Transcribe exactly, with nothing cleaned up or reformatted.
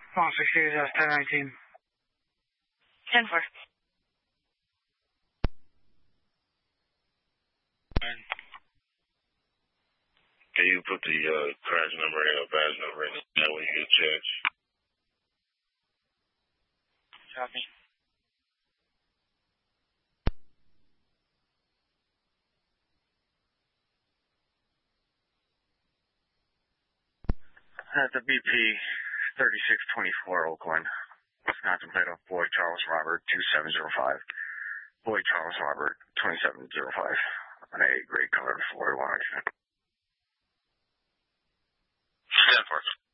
one sixty, that's ten nineteen. ten four. Can you put the uh, crash number in or badge number in there when you get a chance? Copy. At the B P thirty-six twenty-four Oakland, Wisconsin plate of Boy Charles Robert two seven zero five. Boy Charles Robert twenty-seven zero five on a gray colored four one accident. ten four.